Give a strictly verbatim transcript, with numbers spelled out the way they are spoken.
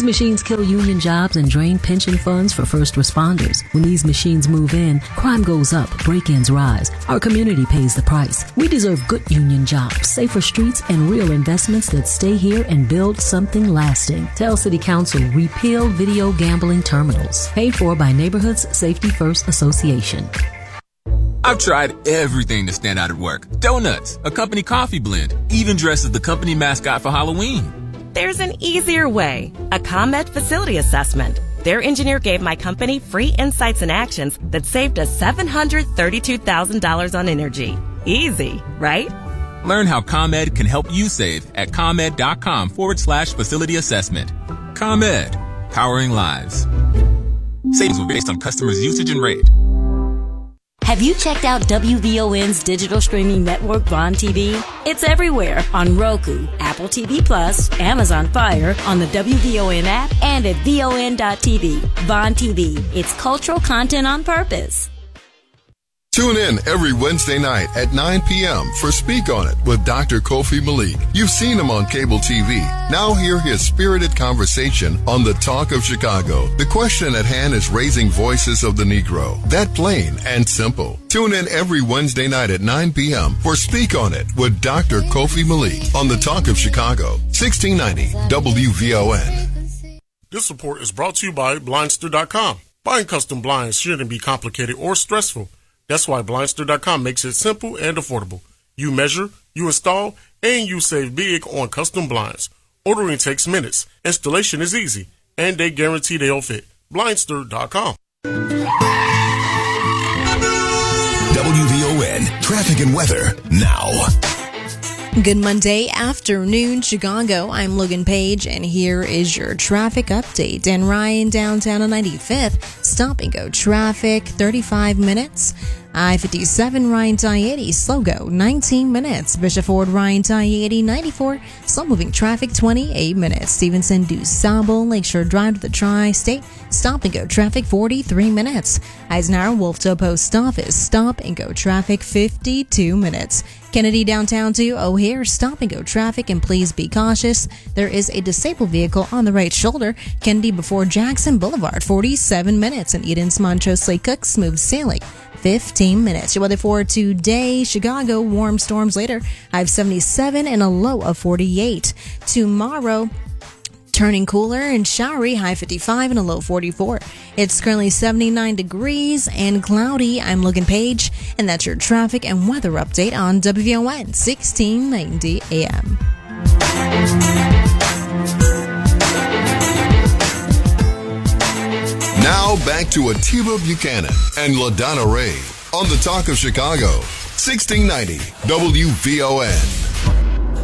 These machines kill union jobs and drain pension funds for first responders. When these machines move in, crime goes up, break-ins rise. Our community pays the price. We deserve good union jobs, safer streets, and real investments that stay here and build something lasting. Tell City Council repeal video gambling terminals. Paid for by Neighborhoods Safety First Association. I've tried everything to stand out at work. Donuts, a company coffee blend, even dressed as the company mascot for Halloween. There's an easier way. A ComEd facility assessment. Their engineer gave my company free insights and actions that saved us seven hundred thirty-two thousand dollars on energy. Easy, right? Learn how ComEd can help you save at ComEd.com forward slash facility assessment. ComEd, powering lives. Savings will be based on customers' usage and rate. Have you checked out W V O N's digital streaming network, Vaughn T V? It's everywhere on Roku, Apple T V Plus, Amazon Fire, on the W V O N app, and at V O N dot T V. Vaughn T V. It's cultural content on purpose. Tune in every Wednesday night at nine p.m. for Speak On It with Doctor Kofi Malik. You've seen him on cable T V. Now hear his spirited conversation on the Talk of Chicago. The question at hand is raising voices of the Negro. That plain and simple. Tune in every Wednesday night at nine p.m. for Speak On It with Doctor Kofi Malik on the Talk of Chicago, sixteen ninety W V O N. This report is brought to you by Blindster dot com. Buying custom blinds shouldn't be complicated or stressful. That's why Blindster dot com makes it simple and affordable. You measure, you install, and you save big on custom blinds. Ordering takes minutes, installation is easy, and they guarantee they'll fit. Blindster dot com. W V O N Traffic and Weather now. Good Monday afternoon, Chicago. I'm Logan Page, and here is your traffic update. And Ryan, downtown on ninety-fifth, stop and go traffic, thirty-five minutes. I fifty-seven, Ryan to I eighty, slow go, nineteen minutes. Bishop Ford, Ryan to I eighty, ninety-four, slow moving traffic, twenty-eight minutes. Stevenson, DuSable, Lakeshore Drive to the Tri-State, stop and go traffic, forty-three minutes. Eisenhower, Wolf to Post Office, stop and go traffic, fifty-two minutes. Kennedy, downtown to O'Hare, stop and go traffic, and please be cautious. There is a disabled vehicle on the right shoulder. Kennedy before Jackson Boulevard, forty-seven minutes. And Eden's, Montrose, Lake Cook, smooth sailing, fifteen minutes. Your weather for today, Chicago, warm storms later. I have seventy-seven and a low of forty-eight. Tomorrow, turning cooler and showery, high fifty-five and a low forty-four. It's currently seventy-nine degrees and cloudy. I'm Logan Page, and that's your traffic and weather update on W V O N sixteen ninety A M. Now back to Atiba Buchanan and LaDonna Ray on the Talk of Chicago, sixteen ninety W V O N.